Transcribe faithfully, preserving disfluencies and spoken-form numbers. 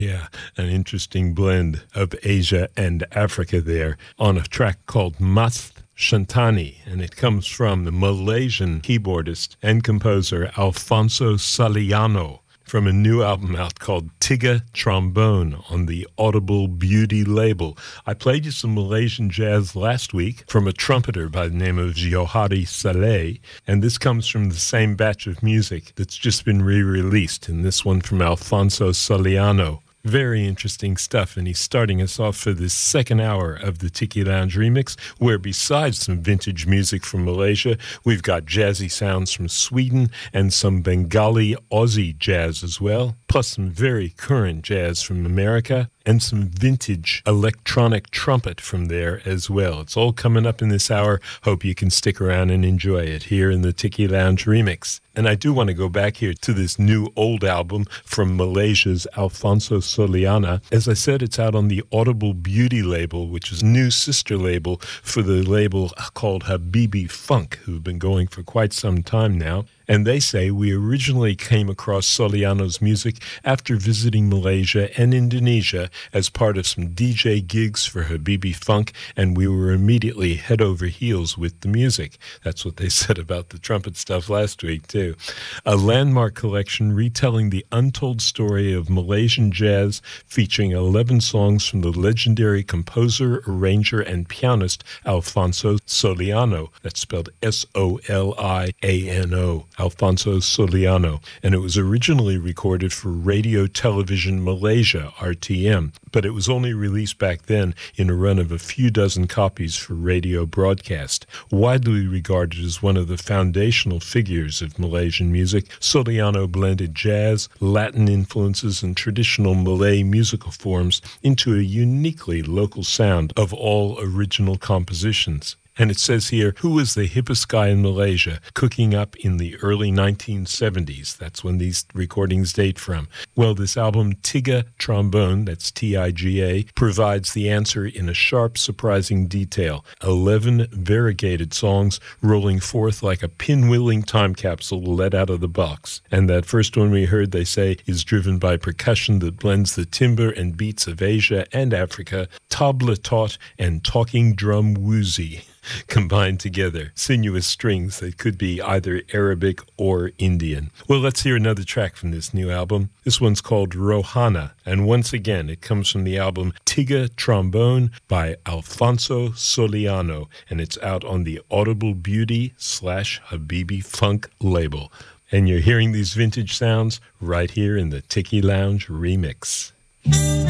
Yeah, an interesting blend of Asia and Africa there on a track called Mast Shantani, and it comes from the Malaysian keyboardist and composer Alfonso Soliano from a new album out called Tiga Trombone on the Audible Beauty label. I played you some Malaysian jazz last week from a trumpeter by the name of Johari Saleh, and this comes from the same batch of music that's just been re-released, and this one from Alfonso Soliano. Very interesting stuff, and he's starting us off for this second hour of the Tiki Lounge Remix, where besides some vintage music from Malaysia, we've got jazzy sounds from Sweden and some Bengali Aussie jazz as well, plus some very current jazz from America and some vintage electronic trumpet from there as well. It's all coming up in this hour. Hope you can stick around and enjoy it here in the Tiki Lounge Remix. And I do want to go back here to this new old album from Malaysia's Alfonso Soliana. As I said, it's out on the Audible Beauty label, which is a new sister label for the label called Habibi Funk, who've been going for quite some time now. And they say we originally came across Soliano's music after visiting Malaysia and Indonesia as part of some D J gigs for Habibi Funk, and we were immediately head over heels with the music. That's what they said about the trumpet stuff last week, too. A landmark collection retelling the untold story of Malaysian jazz, featuring eleven songs from the legendary composer, arranger, and pianist Alfonso Soliano. That's spelled S O L I A N O. Alfonso Soliano, and it was originally recorded for Radio Television Malaysia, R T M, but it was only released back then in a run of a few dozen copies for radio broadcast. Widely regarded as one of the foundational figures of Malaysian music, Soliano blended jazz, Latin influences, and traditional Malay musical forms into a uniquely local sound of all original compositions. And it says here, who was the hippest guy in Malaysia cooking up in the early nineteen seventies? That's when these recordings date from. Well, this album, Tiga Trombone, that's T I G A, provides the answer in a sharp, surprising detail. Eleven variegated songs rolling forth like a pinwheeling time capsule let out of the box. And that first one we heard, they say, is driven by percussion that blends the timbre and beats of Asia and Africa, tabla tot, and talking drum woozy combined together, sinuous strings that could be either Arabic or Indian. Well, let's hear another track from this new album. This one's called Rohana, and once again, it comes from the album Tiga Trombone by Alfonso Soliano, and it's out on the Audible Beauty slash Habibi Funk label. And you're hearing these vintage sounds right here in the Tiki Lounge Remix.